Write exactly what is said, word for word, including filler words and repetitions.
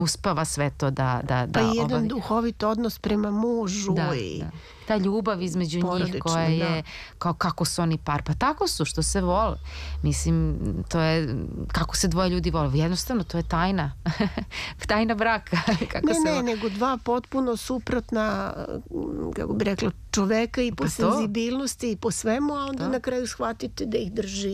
uspava sve to da, da, da pa i jedan obavi. duhovit odnos prema mužu Da, i da. Ta ljubav između porodična, njih koja je da. kao kako su oni par, pa tako su što se vole, mislim to je kako se dvoje ljudi vole, jednostavno to je tajna tajna braka kako ne se ne vole. nego dva potpuno suprotna, kako bi rekla, čoveka i po Pa to. senzibilnosti i po svemu, a onda To. na kraju shvatite da ih drži